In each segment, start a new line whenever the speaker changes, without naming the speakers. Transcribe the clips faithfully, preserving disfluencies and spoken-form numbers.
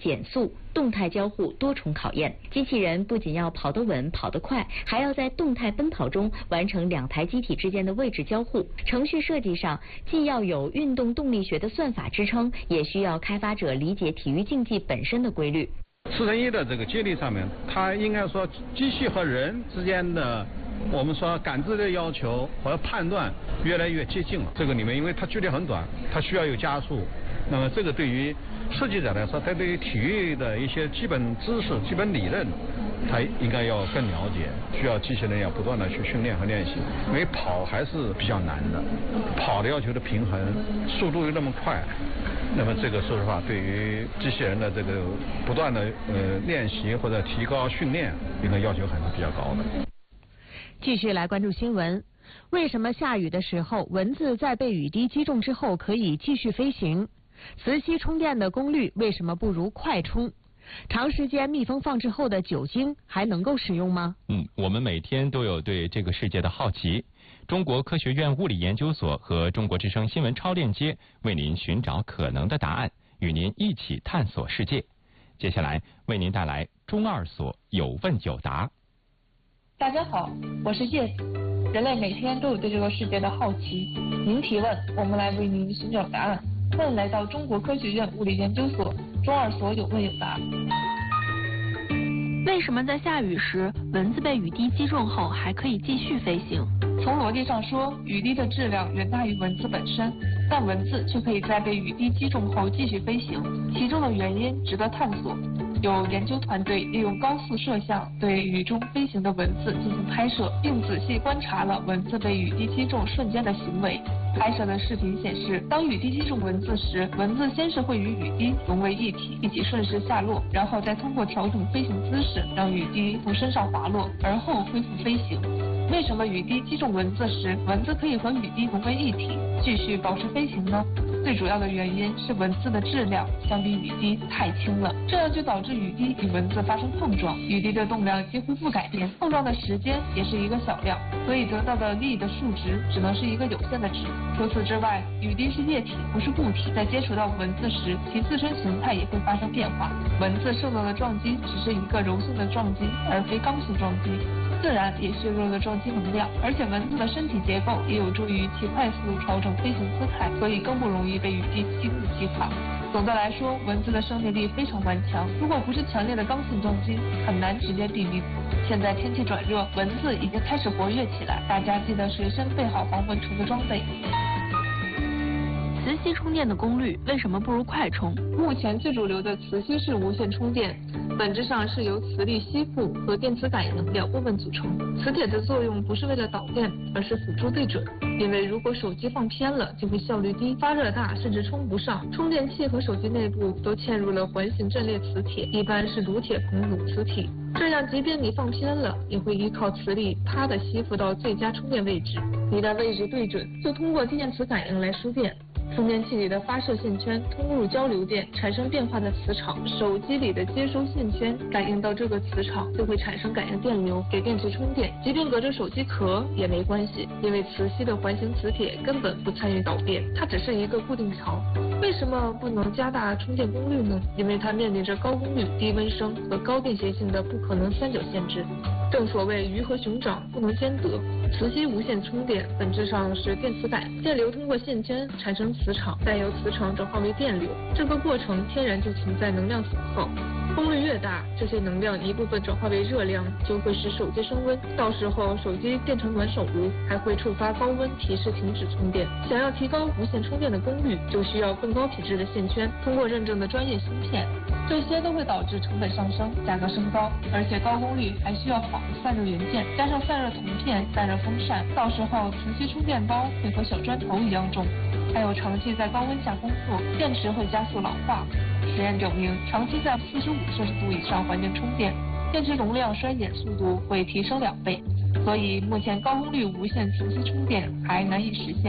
减速、动态交互多重考验。机器人不仅要跑得稳、跑得快，还要在动态奔跑中完成两台机体之间的位置交互。程序设计上既要有运动动力学的算法支撑，也需要开发者理解体育竞技本身的规律。
四乘一的这个接力上面，它应该说机器和人之间的我们说感知的要求和判断越来越接近了。这个里面因为它距离很短，它需要有加速，那么这个对于设计者来说，他对于体育的一些基本知识、基本理论，他应该要更了解，需要机器人要不断的去训练和练习。因为跑还是比较难的，跑的要求的平衡，速度又那么快，那么这个说实话，对于机器人的这个不断的呃练习或者提高训练，应该要求还是比较高的。
继续来关注新闻。为什么下雨的时候，蚊子在被雨滴击中之后可以继续飞行？磁吸充电的功率为什么不如快充？长时间密封放置后的酒精还能够使用吗？
嗯，我们每天都有对这个世界的好奇。中国科学院物理研究所和中国之声新闻超链接为您寻找可能的答案，与您一起探索世界。接下来为您带来中二所有问有答。
大家好，我是叶子。人类每天都有对这个世界的好奇，您提问，我们来为您寻找答案。欢迎来到中国科学院物理研究所中二所有问有答。
为什么在下雨时，蚊子被雨滴击中后还可以继续飞行？
从逻辑上说，雨滴的质量远大于蚊子本身，但蚊子却可以在被雨滴击中后继续飞行，其中的原因值得探索。有研究团队利用高速摄像对雨中飞行的蚊子进行拍摄，并仔细观察了蚊子被雨滴击中瞬间的行为。拍摄的视频显示，当雨滴击中蚊子时，蚊子先是会与雨滴融为一体，一起顺势下落，然后再通过调整飞行姿势，让雨滴从身上滑落，而后恢复飞行。为什么雨滴击中蚊子时，蚊子可以和雨滴融为一体，继续保持飞行呢？最主要的原因是蚊子的质量相比雨滴太轻了，这样就导致雨滴与蚊子发生碰撞，雨滴的动量几乎不改变，碰撞的时间也是一个小量，所以得到的力的数值只能是一个有限的值。除此之外，雨滴是液体，不是固体，在接触到蚊子时，其自身形态也会发生变化。蚊子受到的撞击只是一个柔性的撞击，而非刚性撞击。自然也削弱了撞击能量，而且蚊子的身体结构也有助于其快速调整飞行姿态，所以更不容易被雨滴轻易击垮。总的来说，蚊子的生命力非常顽强，如果不是强烈的刚性撞击，很难直接毙命。现在天气转热，蚊子已经开始活跃起来，大家记得随身备好防蚊虫的装备。
磁吸充电的功率为什么不如快充？
目前最主流的磁吸式无线充电，本质上是由磁力吸附和电磁感应两部分组成。磁铁的作用不是为了导电，而是辅助对准。因为如果手机放偏了，就会效率低、发热大，甚至充不上。充电器和手机内部都嵌入了环形阵列磁铁，一般是卤铁硼卤磁体。这样，即便你放偏了，也会依靠磁力啪的吸附到最佳充电位置。一旦位置对准，就通过电磁感应来输电。充电器里的发射线圈通入交流电，产生变化的磁场。手机里的接收线圈感应到这个磁场，就会产生感应电流，给电池充电。即便隔着手机壳也没关系，因为磁吸的环形磁铁根本不参与导电，它只是一个固定槽。为什么不能加大充电功率呢？因为它面临着高功率、低温升和高便携性的不可能三角限制。正所谓鱼和熊掌不能兼得。磁吸无线充电本质上是电磁感应，电流通过线圈产生磁场，再由磁场转化为电流，这个过程天然就存在能量损耗。功率越大，这些能量一部分转化为热量，就会使手机升温，到时候手机变成暖手炉，还会触发高温提示停止充电。想要提高无线充电的功率，就需要更高品质的线圈，通过认证的专业芯片，这些都会导致成本上升，价格升高，而且高功率还需要好的散热元件，加上散热铜片、散热风扇，到时候磁吸充电包会和小砖头一样重。还有长期在高温下工作，电池会加速老化。实验表明，长期在四十五摄氏度以上环境充电，电池容量衰减速度会提升两倍。所以目前高功率无线磁吸充电还难以实现。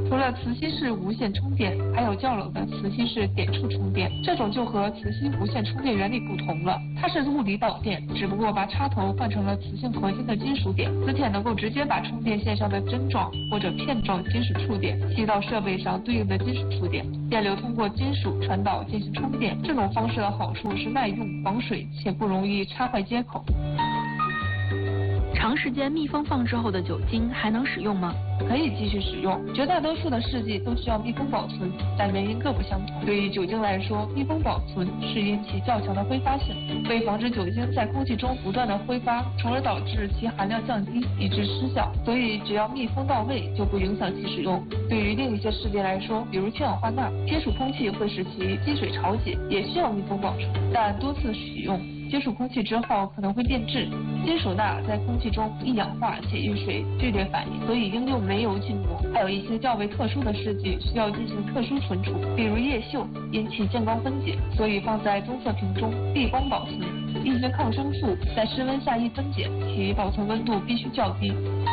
除了磁吸式无线充电，还有较冷的磁吸式点触充电，这种就和磁吸无线充电原理不同了，它是物理导电，只不过把插头换成了磁性合金的金属点，磁铁能够直接把充电线上的针状或者片状金属触点吸到设备上对应的金属触点，电流通过金属传导进行充电。这种方式的好处是耐用、防水且不容易插坏接口。
长时间密封放置后的酒精还能使用吗？
可以继续使用，绝大多数的试剂都需要密封保存，但原因各不相同。对于酒精来说，密封保存是因其较强的挥发性，为防止酒精在空气中不断的挥发，从而导致其含量降低，以致失效。所以只要密封到位，就不影响其使用。对于另一些试剂来说，比如氢氧化钠，接触空气会使其积水潮解，也需要密封保存，但多次使用接触空气之后可能会变质。金属钠在空气中易氧化且遇水剧烈反应，所以应用煤油浸膜。还有一些较为特殊的试剂需要进行特殊存储，比如叶锈，因其见光分解，所以放在棕色瓶中避光保存。一些抗生素在室温下易分解，其保存温度必须较低。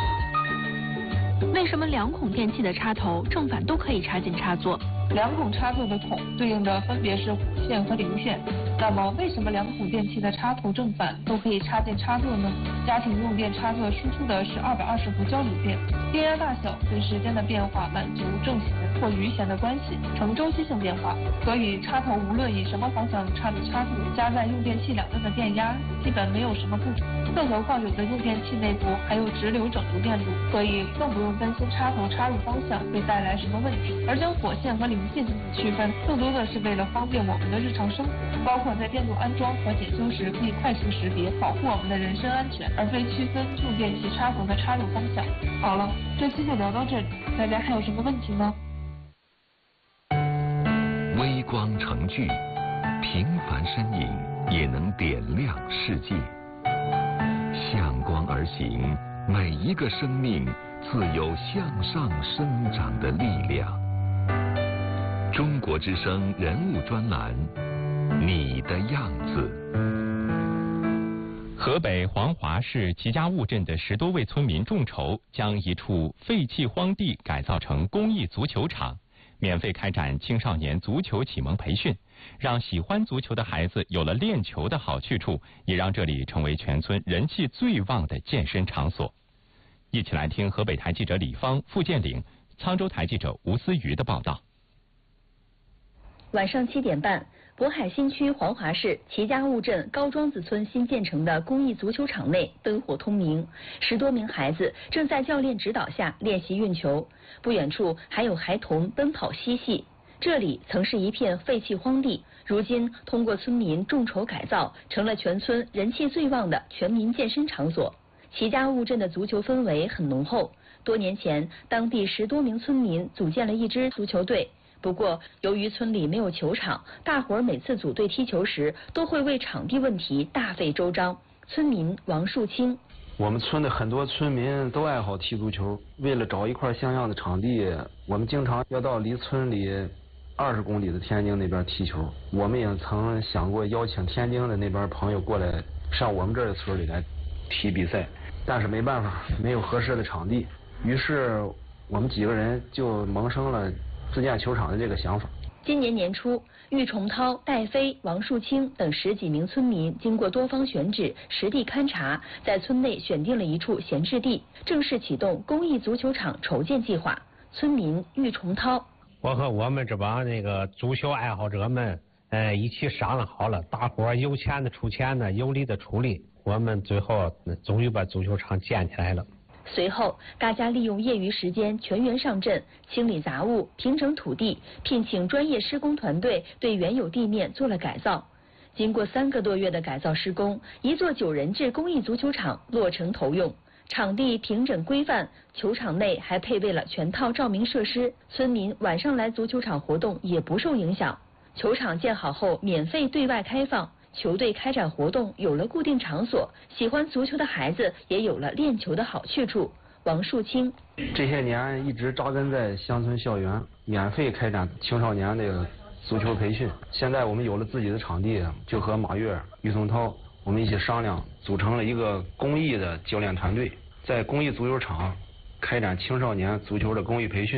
为什么两孔电器的插头正反都可以插进插座？
两孔插座的孔对应的分别是弧线和零线。那么为什么两孔电器的插头正反都可以插进插座呢？家庭用电插座输出的是二百二十伏交流电，电压大小随时间的变化满足正弦或余弦的关系，呈周期性变化。所以插头无论以什么方向插入插座，加在用电器两端的电压基本没有什么不同。更何况有的用电器内部还有直流整流电路，所以更不用担心插头插入方向会带来什么问题。而将火线和零线进行区分，更多的是为了方便我们的日常生活，包括在电路安装和检修时可以快速识别，保护我们的人身安全，而非区分用电器插头的插入方向。好了，这期就聊到这里，大家还有什么问题吗？
微光成炬，平凡身影也能点亮世界。向光而行，每一个生命自有向上生长的力量。中国之声人物专栏，你的样子。
河北黄华市齐家坞镇的十多位村民众筹，将一处废弃荒地改造成公益足球场，免费开展青少年足球启蒙培训，让喜欢足球的孩子有了练球的好去处，也让这里成为全村人气最旺的健身场所。一起来听河北台记者李芳、傅建岭、沧州台记者吴思瑜的报道。
晚上七点半，渤海新区黄华市齐家坞镇高庄子村新建成的公益足球场内灯火通明，十多名孩子正在教练指导下练习运球，不远处还有孩童奔跑嬉戏。这里曾是一片废弃荒地，如今通过村民众筹改造，成了全村人气最旺的全民健身场所。齐家坞镇的足球氛围很浓厚，多年前，当地十多名村民组建了一支足球队。不过，由于村里没有球场，大伙儿每次组队踢球时，都会为场地问题大费周章。村民王树清：
我们村的很多村民都爱好踢足球，为了找一块像样的场地，我们经常要到离村里二十公里的天津那边踢球。我们也曾想过邀请天津的那边朋友过来上我们这儿的村里来踢比赛，但是没办法，没有合适的场地。于是我们几个人就萌生了自建球场的这个想法。
今年年初，郁崇涛、戴飞、王树清等十几名村民经过多方选址、实地勘察，在村内选定了一处闲置地，正式启动公益足球场筹建计划。村民郁崇涛：
我和我们这帮那个足球爱好者们，呃，一起商量好了，大伙儿有钱的出钱呢，有力的出力，我们最后终于把足球场建起来了。
随后，大家利用业余时间全员上阵，清理杂物、平整土地，聘请专业施工团队对原有地面做了改造。经过三个多月的改造施工，一座九人制公益足球场落成投用。场地平整规范，球场内还配备了全套照明设施，村民晚上来足球场活动也不受影响。球场建好后，免费对外开放。球队开展活动有了固定场所，喜欢足球的孩子也有了练球的好去处。王树清：
这些年一直扎根在乡村校园，免费开展青少年的足球培训。现在我们有了自己的场地，就和马跃、郁崇涛我们一起商量，组成了一个公益的教练团队，在公益足球场开展青少年足球的公益培训。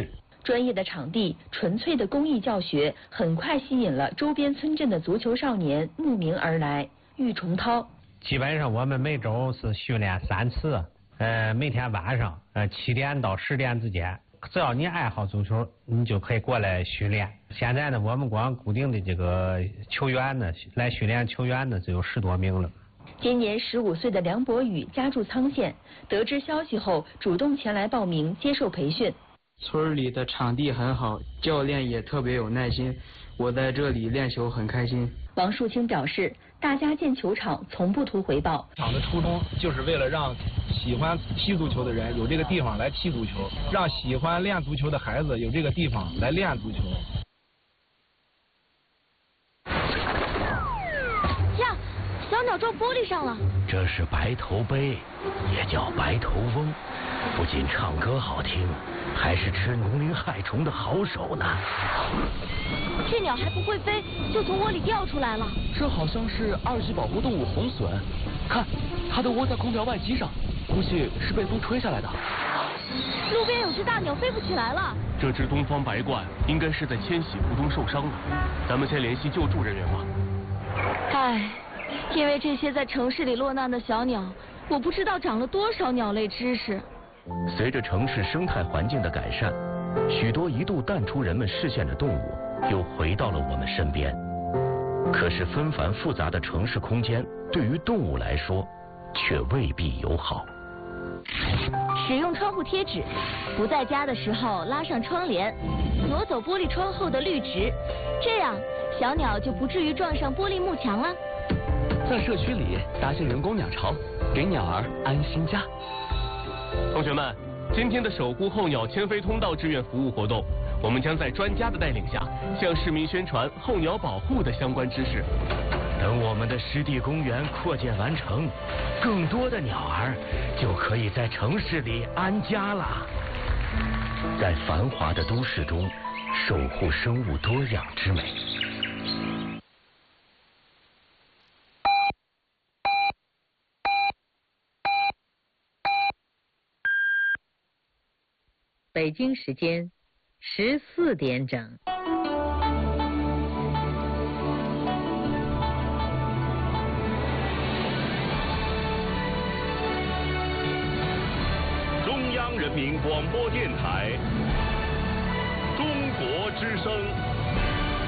专业的场地、纯粹的公益教学，很快吸引了周边村镇的足球少年慕名而来。玉崇涛：
基本上我们每周是训练三次，呃，每天晚上呃七点到十点之间，只要你爱好足球，你就可以过来训练。现在呢，我们光固定的这个球员呢，来训练球员呢，只有十多名了。
今年十五岁的梁博宇家住沧县，得知消息后主动前来报名接受培训。
村里的场地很好，教练也特别有耐心，我在这里练球很开心。
王树清表示，大家建球场从不图回报，
场的初衷就是为了让喜欢踢足球的人有这个地方来踢足球，让喜欢练足球的孩子有这个地方来练足球。
呀，小鸟撞玻璃上了。
这是白头鹎，也叫白头翁，不仅唱歌好听，还是吃农林害虫的好手呢。
这鸟还不会飞，就从窝里掉出来了。
这好像是二级保护动物红隼，看，它都窝在空调外机上，估计是被风吹下来的。
路边有只大鸟飞不起来了。
这只东方白鹳应该是在迁徙途中受伤的，咱们先联系救助人员吧。
唉，因为这些在城市里落难的小鸟，我不知道长了多少鸟类知识。
随着城市生态环境的改善，许多一度淡出人们视线的动物又回到了我们身边。可是纷繁复杂的城市空间对于动物来说却未必友好。
使用窗户贴纸，不在家的时候拉上窗帘，挪走玻璃窗后的绿植，这样小鸟就不至于撞上玻璃幕墙了。
在社区里搭些人工鸟巢，给鸟儿安心家。
同学们，今天的守护候鸟迁飞通道志愿服务活动，我们将在专家的带领下，向市民宣传候鸟保护的相关知识。
等我们的湿地公园扩建完成，更多的鸟儿就可以在城市里安家了。在繁华的都市中，守护生物多样之美。
北京时间十四点整。
中央人民广播电台，中国之声。